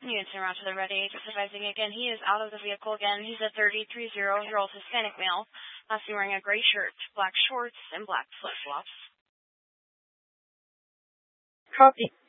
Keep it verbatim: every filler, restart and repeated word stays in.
Units around to the ready, just advising again, he is out of the vehicle again. He's a thirty-three-year-old Hispanic male. Last seen wearing a gray shirt, black shorts, and black flip-flops. Copy.